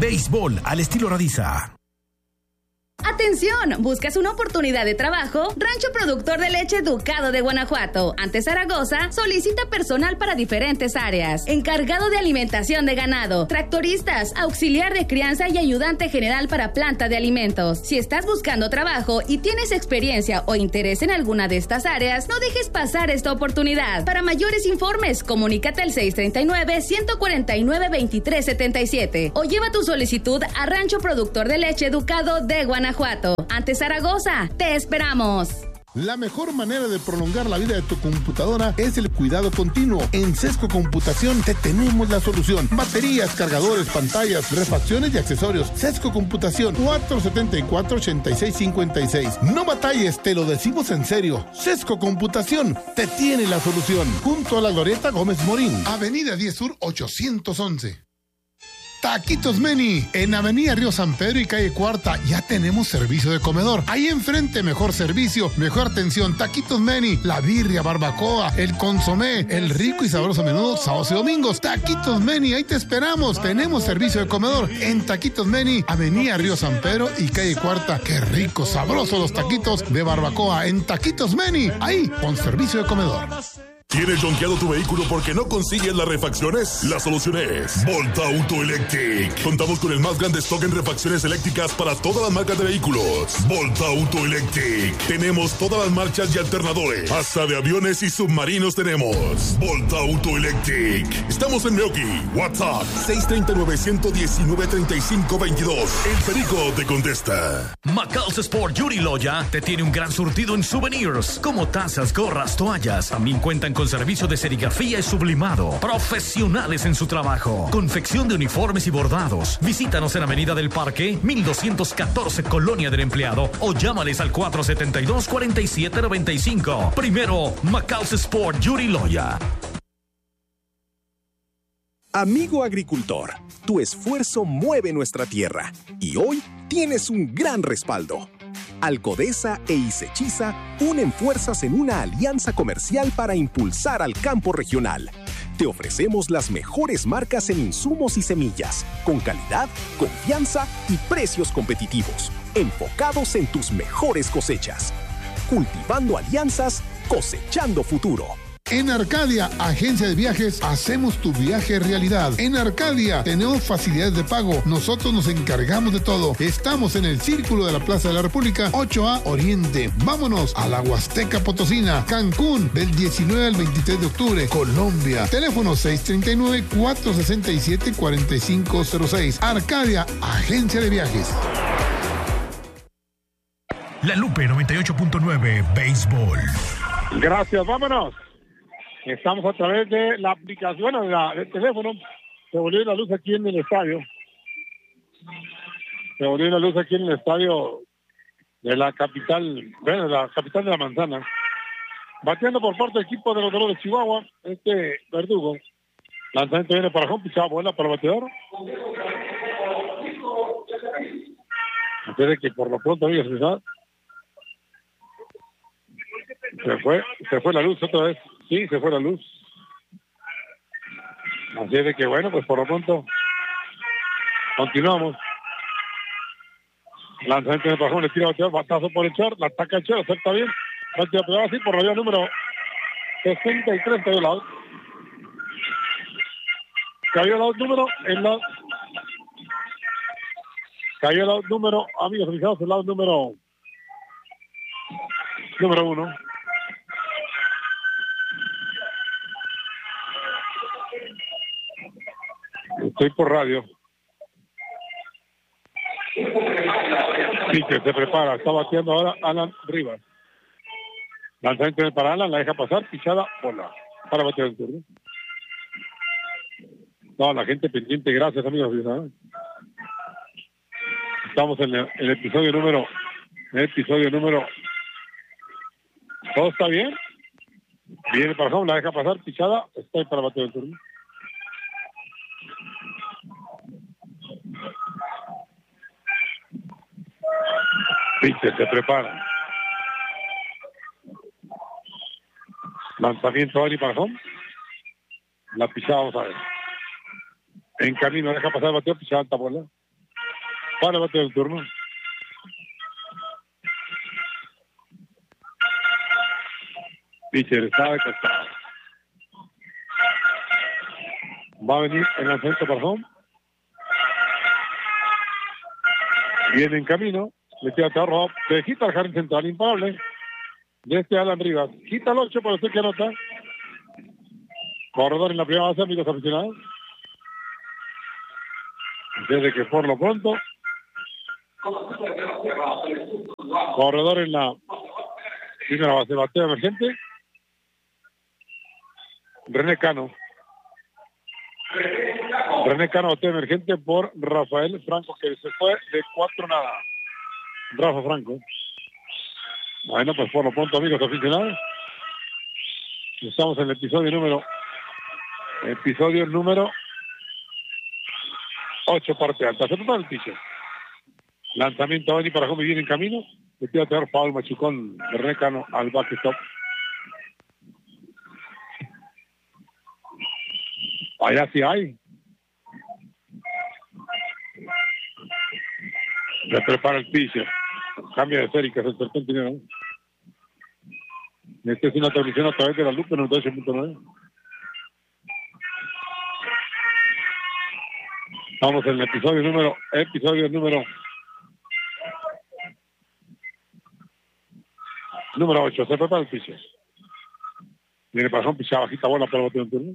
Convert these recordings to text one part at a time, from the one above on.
Béisbol al estilo Radiza. ¡Atención! ¿Buscas una oportunidad de trabajo? Rancho Productor de Leche Ducado de Guanajuato, ante Zaragoza, solicita personal para diferentes áreas. Encargado de alimentación de ganado, tractoristas, auxiliar de crianza y ayudante general para planta de alimentos. Si estás buscando trabajo y tienes experiencia o interés en alguna de estas áreas, no dejes pasar esta oportunidad. Para mayores informes, comunícate al 639-149-2377 o lleva tu solicitud a Rancho Productor de Leche Ducado de Guanajuato. Ante Zaragoza, te esperamos. La mejor manera de prolongar la vida de tu computadora es el cuidado continuo. En Sesco Computación te tenemos la solución. Baterías, cargadores, pantallas, refacciones y accesorios. Sesco Computación, 474-8656. No batalles, te lo decimos en serio. Sesco Computación te tiene la solución. Junto a la Glorieta Gómez Morín, Avenida 10 Sur 811. Taquitos Meni, en Avenida Río San Pedro y Calle Cuarta, ya tenemos servicio de comedor. Ahí enfrente, mejor servicio, mejor atención. Taquitos Meni, la birria, barbacoa, el consomé, el rico y sabroso menudo, sábados y domingos. Taquitos Meni, ahí te esperamos. Tenemos servicio de comedor en Taquitos Meni, Avenida Río San Pedro y Calle Cuarta. Qué rico, sabroso los taquitos de barbacoa en Taquitos Meni, ahí con servicio de comedor. ¿Tienes donkeado tu vehículo porque no consigues las refacciones? La solución es Volta Auto Electric. Contamos con el más grande stock en refacciones eléctricas para todas las marcas de vehículos. Volta Auto Electric. Tenemos todas las marchas y alternadores. Hasta de aviones y submarinos tenemos. Volta Auto Electric. Estamos en Meoki. WhatsApp 639-119-3522. El Perico te contesta. Macal's Sport Yuri Loya te tiene un gran surtido en souvenirs, como tazas, gorras, toallas. También cuentan con servicio de serigrafía y sublimado. Profesionales en su trabajo. Confección de uniformes y bordados. Visítanos en Avenida del Parque, 1214, Colonia del Empleado, o llámales al 472-4795. Primero, Macal's Sport Yuri Loya. Amigo agricultor, tu esfuerzo mueve nuestra tierra y hoy tienes un gran respaldo. Alcodesa e Isechiza unen fuerzas en una alianza comercial para impulsar al campo regional. Te ofrecemos las mejores marcas en insumos y semillas, con calidad, confianza y precios competitivos, enfocados en tus mejores cosechas. Cultivando alianzas, cosechando futuro. En Arcadia, agencia de viajes, hacemos tu viaje realidad. En Arcadia tenemos facilidades de pago. Nosotros nos encargamos de todo. Estamos en el Círculo de la Plaza de la República, 8A Oriente. Vámonos a la Huasteca Potosina, Cancún, del 19 al 23 de octubre, Colombia. Teléfono 639-467-4506. Arcadia, agencia de viajes. La Lupe 98.9 Béisbol. Gracias, vámonos. Estamos a través de la aplicación del teléfono. Se volvió la luz aquí en el estadio. Se volvió la luz aquí en el estadio de la capital, bueno, la capital de la manzana. Bateando por parte del equipo de los Dorados de Chihuahua, Verdugo. Lanzamiento viene para home, pichada buena para el bateador. Así de que por lo pronto, amigos, se fue la luz otra vez. Sí, se fue la luz. Así es de que, bueno, pues por lo pronto continuamos. Lanzamiento de bajón, le tira bateador, batazo por el short, la ataca el short, acepta bien. Bateador así por la vía número 63, cayó el out. Cayó el out número, cayó el out número, amigos fijaos, el out número 1. Estoy por radio. Sí, que se prepara. Está bateando ahora Alan Rivas. Lanzamiento para Alan, la deja pasar, pichada, bola. Para batear el turno. No, la gente pendiente, gracias, amigos. Estamos en el episodio número. ¿Todo está bien? Viene para home, la deja pasar, pichada, está para batear el turno. Pitcher se prepara. Lanzamiento Ari para home. La pisada, vamos a ver. En camino, deja pasar el bateo, pisada alta bola. para el bateo del turno. Pitcher está de costado. Va a venir en el centro para home. Viene en camino. Le tira a Rob. Se quita el jardín central. Imparable. De Alan Rivas. Quita el 8 para usted que anota. Corredor en la primera base, amigos aficionados. Desde que por lo pronto. Corredor en la primera base. Bateo emergente. René Cano, bateo emergente por Rafael Franco, que se fue de 4-0. Rafa Franco. Bueno, pues por lo pronto, amigos aficionados, estamos en el episodio número 8, parte alta. Se prepara el piso. Lanzamiento Bani para Gómez, viene en camino. Le tira a tener Paul Machucón de René Cano al backstop. Allá sí hay. Se prepara el pitcher. Cambia de serie, que es el serpentinero. Esta es una transmisión a través de la Lupe 98.9. Estamos en el episodio número 8. Se prepara el pitcher. Viene para un pichada bajita bola para el bateo en turno.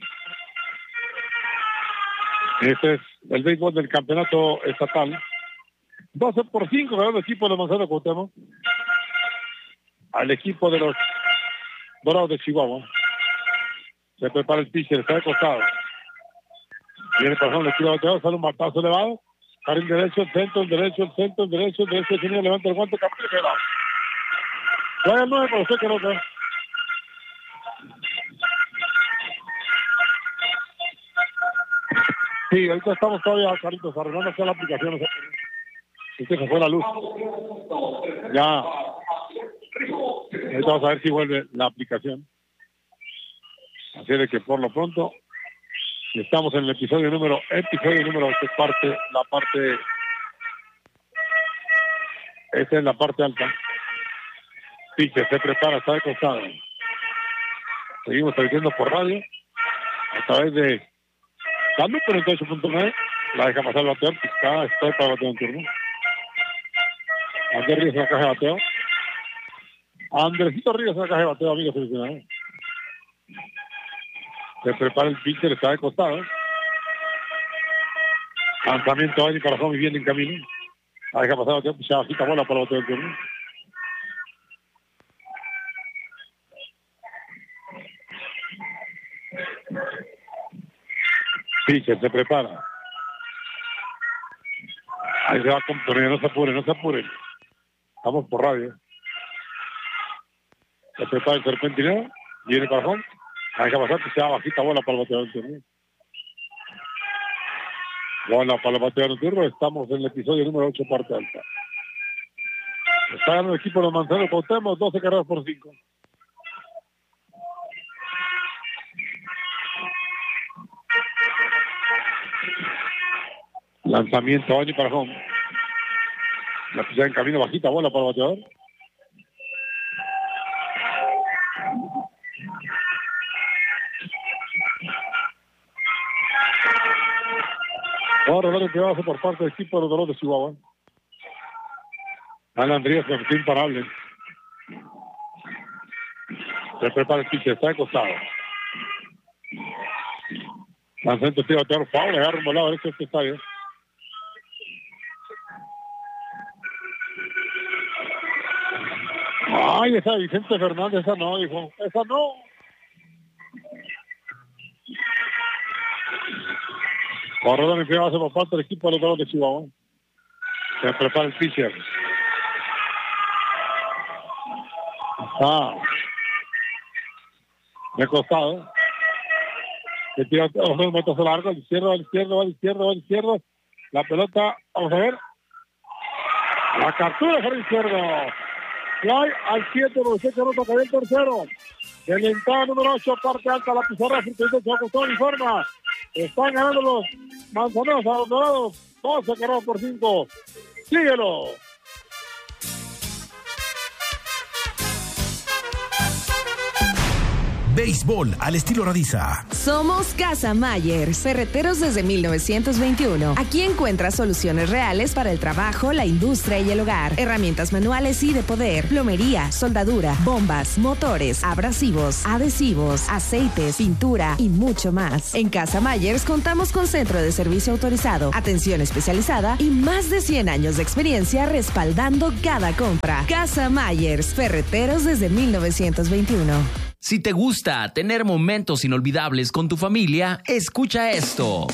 Este es el béisbol del campeonato estatal. 12-5 ganó el equipo de Manzano Cuauhtémoc al equipo de los Dorados de Chihuahua. Se prepara el pitcher, está de costado. Viene pasando el equipo de bateador, sale un batazo elevado. Jardín derecho, el centro, el derecho, señor, levanta el guante, campeón, queda. Vaya el 9 para usted que no ve. Sí, ahorita estamos todavía, Carlitos, arreglando hacia la aplicación. Es que se fue la luz. Ya. Ahorita vamos a ver si vuelve la aplicación. Así de que por lo pronto estamos en el episodio número 8, esta es la parte alta. Piche, se prepara, está de costado. Seguimos transmitiendo por radio a través de la Lupe 98.9. La deja pasar el bateador, está para el bateo en turno. Andrés Ríos en la caja de bateo. Andresito Ríos en la caja de bateo, amigos seleccionados. Se prepara el pitcher, está de costado. Lanzamiento ahí para Jomi, viene en camino. La deja pasar el bateo, pichada bajita bola para el bateo en turno. Pitcher se prepara. Ahí se va a componer, no se apuren. Estamos por radio. Se prepara el serpentinero. Viene para home. Hay que pasar que sea bajita bola para el bateador del turno. Bola para el bateador del turno. Estamos en el episodio número 8, parte alta. Está ganando el equipo de los Manzanos Cuauhtémoc, 12 carreras por 5. Lanzamiento Baño para home. La pisada en camino, bajita bola para el bateador. Ahora el que va a hacer por parte del equipo de los Dorados de Chihuahua. Alan Ríos, que fue imparable. Se prepara el pitcher, está de costado. Lanzamiento tira bateador, foul, agarra un volado derecho a este estadio. Ay, esa Vicente Fernández, esa no, hijo. Esa no. Corredor en primera base por parte del equipo de los Dorados de Chihuahua. Se prepara el pitcher. De costado. Se tira un metazo largo, al izquierdo. La pelota, vamos a ver. La captura por el izquierdo. Fly al 7, Rosé que anota el tercero. De la entrada número 8, parte alta, la pizarra, se ha costado uniforma. Están ganando los manzaneros a los Dorados. 12-5. Síguelo. Béisbol al estilo Radiza. Somos Casa Myers, ferreteros desde 1921. Aquí encuentras soluciones reales para el trabajo, la industria y el hogar. Herramientas manuales y de poder, plomería, soldadura, bombas, motores, abrasivos, adhesivos, aceites, pintura y mucho más. En Casa Myers contamos con centro de servicio autorizado, atención especializada y más de 100 años de experiencia respaldando cada compra. Casa Myers, ferreteros desde 1921. Si te gusta tener momentos inolvidables con tu familia, escucha esto.